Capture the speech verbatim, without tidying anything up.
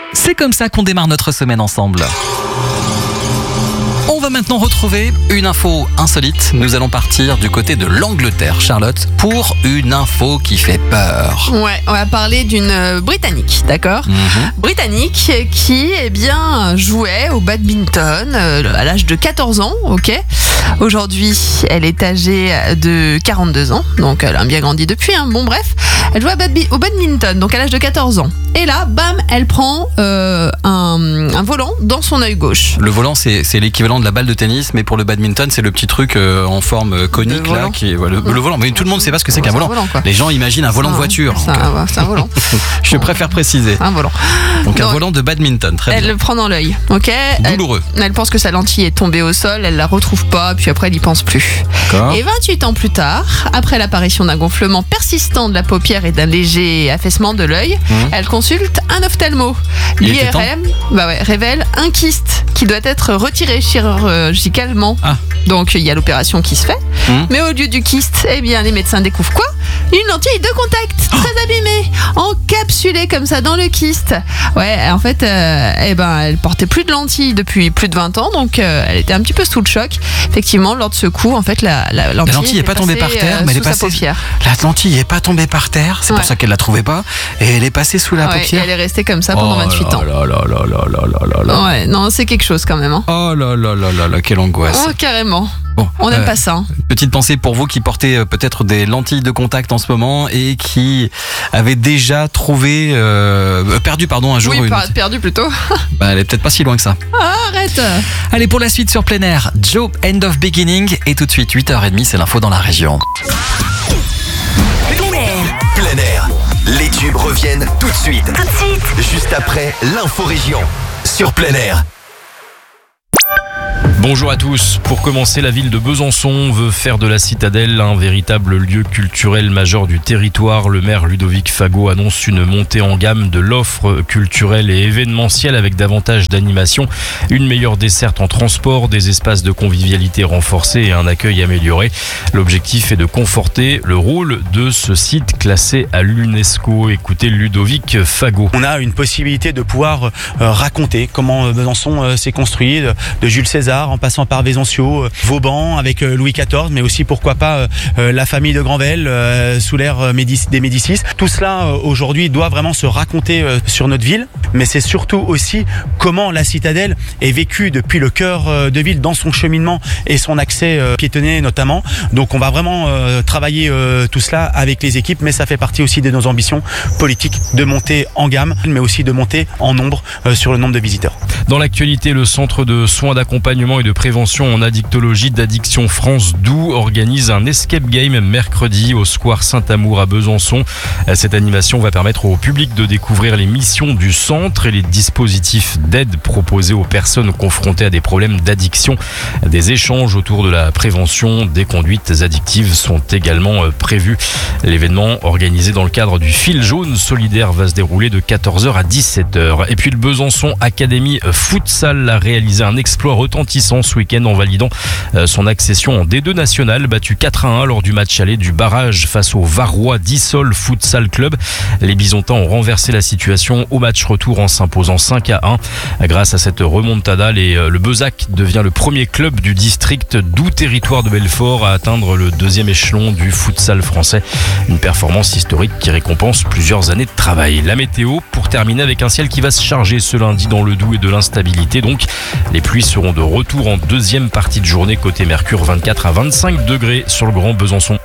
C'est comme ça qu'on démarre notre semaine ensemble. On va maintenant retrouver une info insolite. Nous allons partir du côté de l'Angleterre, Charlotte, pour une info qui fait peur. Ouais, on va parler d'une euh, Britannique, d'accord ? Mm-hmm. Britannique qui, eh bien, jouait au badminton euh, à l'âge de quatorze ans, ok ? Aujourd'hui, elle est âgée de quarante-deux ans, donc elle a bien grandi depuis, hein. Bon bref, elle joue à badmi- au badminton, donc à l'âge de quatorze ans. Et là, bam, elle prend euh, un, un volant dans son œil gauche. Le volant, c'est, c'est l'équivalent de la balle de tennis, mais pour le badminton, c'est le petit truc euh, en forme conique Le là, volant. qui est ouais, le, le volant. Mais tout le monde ne sait pas ce que c'est Ouais, qu'un c'est un volant. volant, quoi. Les gens imaginent un volant C'est de un- voiture. C'est donc, un, c'est un volant. Je préfère préciser. C'est un volant. Donc un Donc, volant de badminton, très Elle bien. le prend dans l'œil, ok ? Elle, Douloureux. elle pense que sa lentille est tombée au sol, elle la retrouve pas, puis après elle y pense plus. D'accord. Et vingt-huit ans plus tard, après l'apparition d'un gonflement persistant de la paupière et d'un léger affaissement de l'œil, Mmh. elle consulte un ophtalmo. Il était L'I R M bah ouais, révèle un kyste qui doit être retiré chirurgicalement. Ah. Donc il y a l'opération qui se fait. Mmh. Mais au lieu du kyste, eh bien les médecins découvrent quoi ? Une lentille de contact très abîmée, encapsulée comme ça dans le kyste. Ouais, en fait, euh, eh ben, elle portait plus de lentilles depuis plus de vingt ans, donc euh, elle était un petit peu sous le choc. Effectivement, lors de ce coup, en fait, la, la lentille, La lentille n'est était pas tombée par passée, terre, euh, mais elle est sous sa passée. paupière. La lentille n'est pas tombée par terre, c'est Ouais. pour ça qu'elle la trouvait pas, et elle est passée sous la Ouais, et paupière. elle est restée comme ça pendant Oh vingt-huit ans. là là là là là là là là. Ouais, non, c'est quelque chose quand même. Hein. Oh là là là là là, quelle angoisse. Oh, carrément. Bon, On n'aime euh, pas ça. Hein. Petite pensée pour vous qui portez euh, peut-être des lentilles de contact en ce moment et qui avez déjà trouvé euh, perdu pardon un jour Oui, une. par- perdu plutôt. Bah, elle est peut-être pas si loin que ça. Arrête. Allez, pour la suite sur plein air, Joe End of Beginning, et tout de suite huit heures trente, c'est l'info dans la région. Plein air. Les tubes reviennent tout de suite. Tout de suite. Juste après l'info région. Sur plein air. Bonjour à tous. Pour commencer, la ville de Besançon veut faire de la citadelle un véritable lieu culturel majeur du territoire. Le maire Ludovic Fagot annonce une montée en gamme de l'offre culturelle et événementielle avec davantage d'animation, une meilleure desserte en transport, des espaces de convivialité renforcés et un accueil amélioré. L'objectif est de conforter le rôle de ce site classé à l'UNESCO. Écoutez Ludovic Fagot. On a une possibilité de pouvoir euh, raconter comment euh, Besançon euh, s'est construit, de, de Jules César en passant par Vézancio, euh, Vauban avec euh, Louis quatorze, mais aussi pourquoi pas euh, euh, la famille de Granvelle euh, sous l'ère euh, Médici- des Médicis. Tout cela euh, aujourd'hui doit vraiment se raconter euh, sur notre ville, mais c'est surtout aussi comment la citadelle est vécue depuis le cœur euh, de ville dans son cheminement et son accès euh, piétonné notamment. Donc on va vraiment euh, travailler euh, tout cela avec les équipes, mais ça fait partie aussi de nos ambitions politiques de monter en gamme, mais aussi de monter en nombre euh, sur le nombre de visiteurs. Dans l'actualité, le centre de soins d'accompagnement et de prévention en addictologie d'Addiction France Doux organise un escape game mercredi au square Saint-Amour à Besançon. Cette animation va permettre au public de découvrir les missions du centre et les dispositifs d'aide proposés aux personnes confrontées à des problèmes d'addiction. Des échanges autour de la prévention des conduites addictives sont également prévus. L'événement organisé dans le cadre du fil jaune solidaire va se dérouler de quatorze heures à dix-sept heures. Et puis le Besançon Academy Futsal a réalisé un exploit retentissant ce week-end en validant son accession en D deux national, battu quatre à un lors du match aller du barrage face au Varrois d'Issol Futsal Club. Les Bisontins ont renversé la situation au match retour en s'imposant cinq à un. Grâce à cette remontada, les, le Bezac devient le premier club du district Doubs territoire de Belfort à atteindre le deuxième échelon du futsal français. Une performance historique qui récompense plusieurs années de travail. La météo, pour terminer, avec un ciel qui va se charger ce lundi dans le Doubs et de l'instabilité. Donc, les pluies seront de retour en deuxième partie de journée côté Mercure, vingt-quatre à vingt-cinq degrés sur le Grand Besançon.